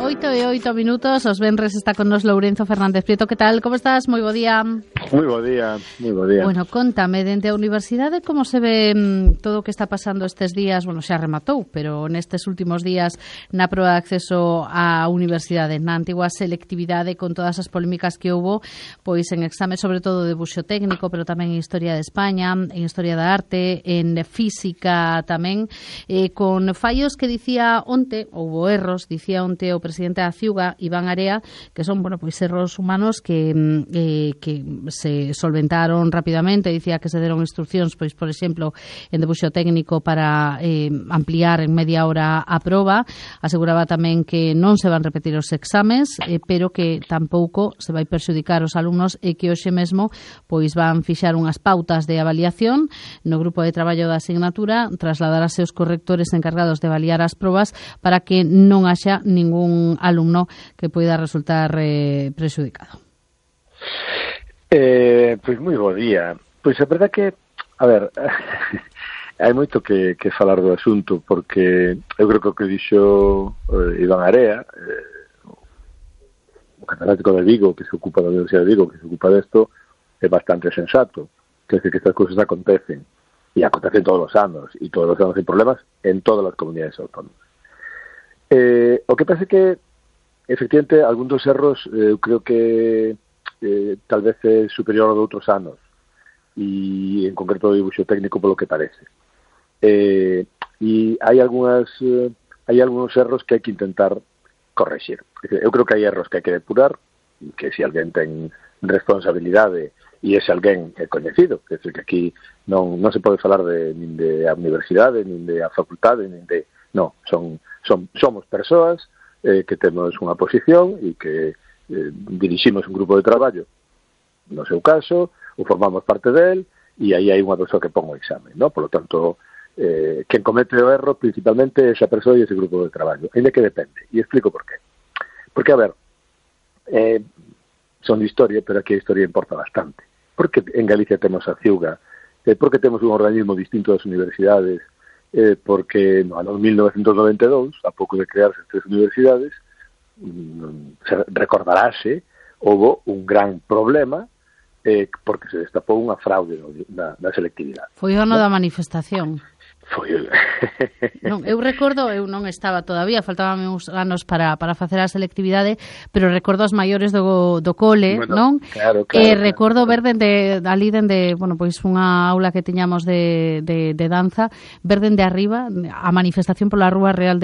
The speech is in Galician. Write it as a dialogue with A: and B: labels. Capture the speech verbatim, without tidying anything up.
A: oito e oito minutos, os venres está con nos Lourenzo Fernández Prieto. Que tal? Como estás? Moi bo día.
B: Moi bo día, moi bo día.
A: Bueno, contame, dende a universidade, como se ve mm, todo o que está pasando estes días? Bueno, xa rematou, pero nestes últimos días na proba de acceso á universidade, na antigua selectividade, con todas as polémicas que houbo, pois en exames sobre todo de buxo técnico, pero tamén en Historia de España, en Historia da Arte, en Física tamén, eh, con fallos que dicía onte, houbo erros, dicía onte o presidente da Ciuga, Iván Area, que son, bueno, pois erros humanos que eh, que se solventaron rapidamente. Dicía que se deron instruccións, pois, por exemplo, en debuxo técnico para eh, ampliar en media hora a proba. Aseguraba tamén que non se van repetir os exames, eh, pero que tampouco se vai perxudicar os alumnos e que hoxe mesmo pois van fixar unhas pautas de avaliación no grupo de traballo da asignatura, trasladarase os correctores encargados de avaliar as probas para que non haxa ningún alumno que poida resultar eh, prexudicado.
B: Eh, pois moi bo día. Pois a verdade que, a ver, hai moito que, que falar do asunto, porque eu creo que o que dixo eh, Iván Area, eh, o catedrático de Vigo, que se ocupa da Universidade de Vigo, que se ocupa desto, é bastante sensato. Quer dizer que estas cousas acontecen, e acontecen todos os anos, e todos os anos hai problemas en todas as comunidades autónomas. Eh, o que pasa é que, efectivamente, algún dos erros, eh, eu creo que eh, tal vez é superior ao de outros anos, e en concreto o dibuixo técnico polo que parece. Eh, e hai algunhas eh, hai algúns erros que hai que intentar correxir. Eu creo que hai erros que hai que depurar, que se alguén ten responsabilidade e ese alguén é coñecido, que, que aquí non, non se pode falar de, nin de a universidade, nin de a facultade, nin de... Non, son, son, somos persoas eh, que temos unha posición e que eh, diriximos un grupo de traballo, no seu caso, ou formamos parte del, e aí hai unha persoa que pon o exame, ¿no? Por lo tanto, eh, quen comete o erro principalmente é esa persoa e ese grupo de traballo, ainda que depende, e explico por qué. Porque, a ver, eh, son de historia, pero aquí a historia importa bastante. Porque en Galicia temos a Ciuga, eh, porque temos un organismo distinto das universidades, eh, porque no ano mil novecentos noventa e dous, a pouco de crearse as tres universidades, se recordarase, houve un gran problema eh, porque se destapou unha fraude na, na selectividade.
A: Foi o ano da manifestación.
B: Foi
A: non, eu recordo, eu non estaba todavía, faltaban uns anos para, para facer a selectividade, pero recordo os maiores do, do cole,
B: bueno,
A: non?
B: Claro, claro,
A: e
B: claro,
A: recordo
B: claro.
A: ver dende ali dende, bueno, pois unha aula que tiñamos de, de, de danza, ver dende arriba a manifestación pola Rúa Real de